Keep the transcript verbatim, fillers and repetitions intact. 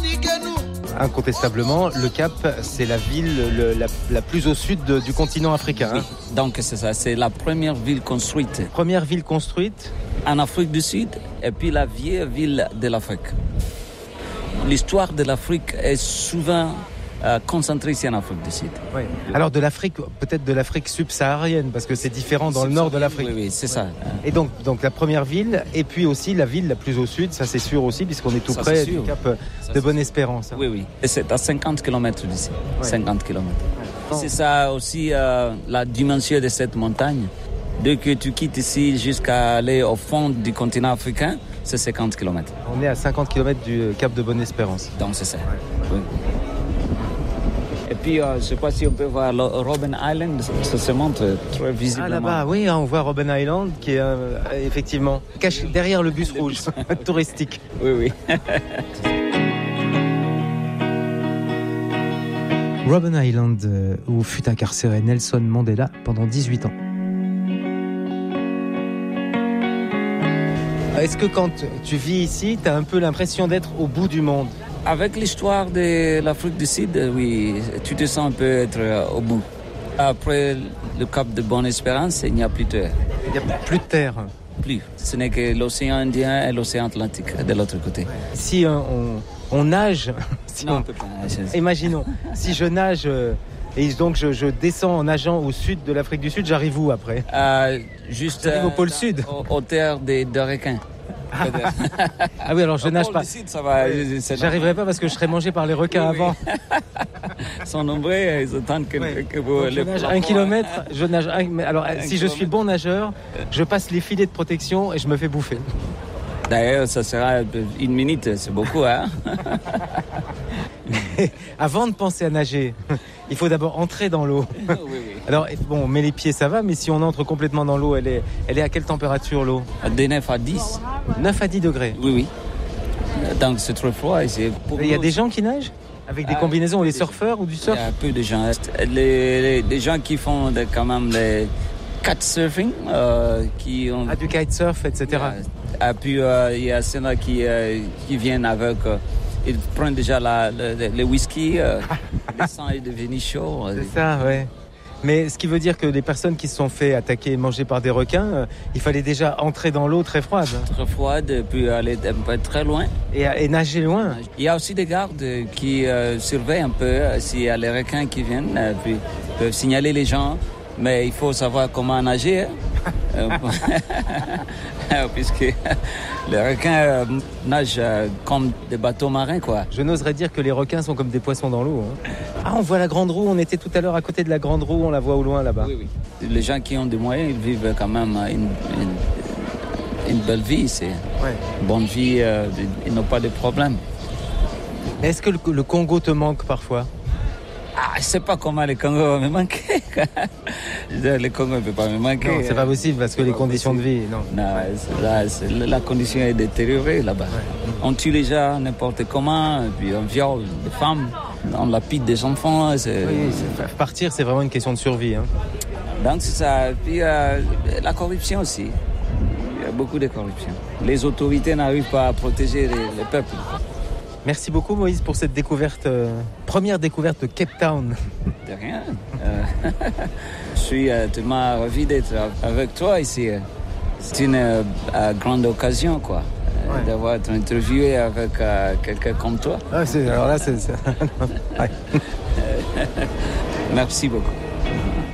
Incontestablement, le Cap, c'est la ville le, la, la plus au sud de, du continent africain. Oui, hein. donc c'est ça, c'est la première ville construite. Première ville construite en Afrique du Sud, et puis la vieille ville de l'Afrique. L'histoire de l'Afrique est souvent euh, concentrée ici en Afrique du Sud. Oui. Alors de l'Afrique, peut-être de l'Afrique subsaharienne, parce que c'est différent dans le nord de l'Afrique. Oui, oui, c'est ça. Et donc, donc la première ville, et puis aussi la ville la plus au sud, ça c'est sûr aussi, puisqu'on est tout ça, près du Cap ça, de Bonne-Espérance. Hein. Oui, oui. Et c'est à cinquante kilomètres d'ici. Ouais. cinquante kilomètres. Ouais. C'est ça aussi euh, la dimension de cette montagne. Dès que tu quittes ici jusqu'à aller au fond du continent africain, c'est cinquante kilomètres. On est à cinquante kilomètres du Cap de Bonne-Espérance. Donc c'est ça. Ouais. Oui. Et puis, euh, je ne sais pas si on peut voir Robben Island, ça se montre très visiblement. Ah là-bas, oui, on voit Robben Island qui est euh, effectivement caché derrière le bus rouge touristique. Oui, oui. Robben Island, euh, où fut incarcéré Nelson Mandela pendant dix-huit ans. Est-ce que quand tu vis ici, tu as un peu l'impression d'être au bout du monde ? Avec l'histoire de l'Afrique du Sud, oui, tu te sens un peu être au bout. Après le Cap de Bonne-Espérance, il n'y a plus de terre. Il n'y a plus de terre. Plus. Ce n'est que l'océan Indien et l'océan Atlantique de l'autre côté. Si euh, on, on nage, si non, on... on peut pas nager. Imaginons, si je nage euh, et donc je, je descends en nageant au sud de l'Afrique du Sud, j'arrive où après ? euh, Juste J'arrive euh, au pôle sud. Au, au terre des de requins. Ah oui, alors je au nage pôle pas. du Sud, ça va. C'est J'arriverai pas parce que je serais mangé par les requins oui, avant. Oui. Ils sont nombreux, ils attendent que, Ouais. que vous... Je nage un kilomètre, je nage un... mais alors Un si kilomètre. je suis bon nageur, je passe les filets de protection et je me fais bouffer. D'ailleurs, ça sera une minute, c'est beaucoup, hein. Avant de penser à nager, il faut d'abord entrer dans l'eau. Oui, oui. Alors bon, on met les pieds, ça va, mais si on entre complètement dans l'eau, elle est, elle est à quelle température l'eau ? De neuf à dix. neuf à dix degrés. Oui, oui. Donc c'est très froid. C'est pour Il y a nous, des gens qui nagent ? Avec des Ah, combinaisons, ou les des surfeurs ou du il y surf ? a peu de gens. Les, les, les gens qui font de, quand même les kitesurfing, euh, qui ont... Ah, du kitesurf, et cetera. Et puis euh, il y a ceux-là qui, euh, qui viennent avec... Euh, ils prennent déjà la, le, le whisky, euh, le sang est devenu chaud. C'est ça, ouais. Mais ce qui veut dire que les personnes qui se sont fait attaquer et manger par des requins, euh, il fallait déjà entrer dans l'eau très froide. Très froide, puis aller un peu très loin. Et, et nager loin. Il y a aussi des gardes qui euh, surveillent un peu euh, s'il y a les requins qui viennent, euh, puis peuvent signaler les gens. Mais il faut savoir comment nager. Hein. Puisque les requins euh, nagent euh, comme des bateaux marins, quoi. Je n'oserais dire que les requins sont comme des poissons dans l'eau. Hein. Ah, on voit la Grande Roue, on était tout à l'heure à côté de la Grande Roue, on la voit au loin là-bas. Oui, oui. Les gens qui ont des moyens, ils vivent quand même une, une, une belle vie. C'est Ouais. une bonne vie, euh, ils n'ont pas de problème. Mais est-ce que le, le Congo te manque parfois ? Ah, je ne sais pas comment le Congo va me manquer. Le Congo ne peut pas me manquer. Non, c'est pas possible parce que les conditions de vie, non. Non, c'est- là, c'est- la condition est détériorée là-bas. Ouais. On tue les gens n'importe comment, et puis on viole des femmes, on lapide des enfants. C'est... Oui, c'est- partir, c'est vraiment une question de survie. Hein. Donc c'est ça. Puis euh, la corruption aussi. Il y a beaucoup de corruption. Les autorités n'arrivent pas à protéger les, les peuples. Merci beaucoup Moïse pour cette découverte, euh, première découverte de Cape Town. De rien. Euh, je suis euh, tellement ravi d'être avec toi ici. C'est une euh, grande occasion, quoi, euh, Ouais. d'avoir été interviewé avec euh, quelqu'un comme toi. Ah, c'est, alors là, c'est... c'est... Ouais. Merci beaucoup.